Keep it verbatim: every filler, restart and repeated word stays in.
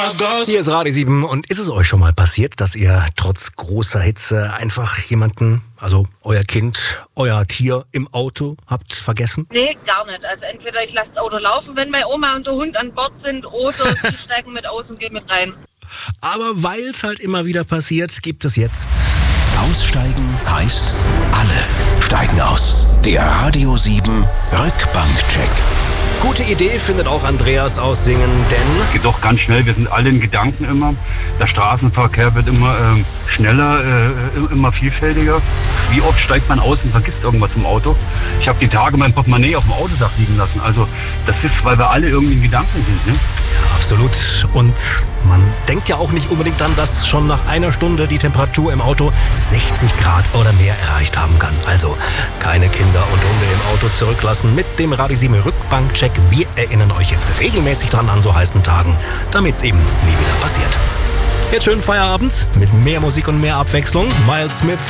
Hier ist Radio sieben und ist es euch schon mal passiert, dass ihr trotz großer Hitze einfach jemanden, also euer Kind, euer Tier im Auto habt vergessen? Nee, gar nicht. Also entweder ich lasse das Auto laufen, wenn meine Oma und der Hund an Bord sind, oder sie steigen mit aus und gehen mit rein. Aber weil es halt immer wieder passiert, gibt es jetzt... Aussteigen heißt, alle steigen aus. Der Radio sieben Rückbankcheck. Gute Idee findet auch Andreas aus Singen, denn... Geht doch ganz schnell, wir sind alle in Gedanken immer. Der Straßenverkehr wird immer äh, schneller, äh, immer vielfältiger. Wie oft steigt man aus und vergisst irgendwas im Auto? Ich habe die Tage mein Portemonnaie auf dem Autodach liegen lassen. Also das ist, weil wir alle irgendwie in Gedanken sind. Ne? Ja, absolut. Und man denkt ja auch nicht unbedingt dran, dass schon nach einer Stunde die Temperatur im Auto sechzig Grad oder mehr erreicht haben kann. Also keine Kinder und Hunde im Auto zurücklassen mit dem Radio sieben Rückbankcheck. Wir erinnern euch jetzt regelmäßig dran an so heißen Tagen, damit es eben nie wieder passiert. Jetzt schönen Feierabend mit mehr Musik und mehr Abwechslung. Miles Smith